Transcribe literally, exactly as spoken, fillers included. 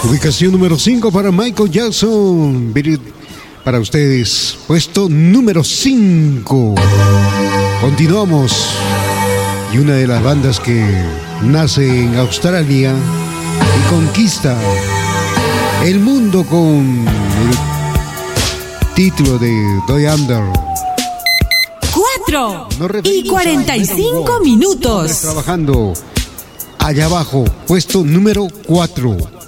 Ubicación número cinco para Michael Jackson. Beat It para ustedes. Puesto número cinco. Continuamos. Y una de las bandas que nace en Australia y conquista el mundo con el título de Down Under. cuatro y cuarenta y cinco minutos. Trabajando allá abajo, puesto número cuatro.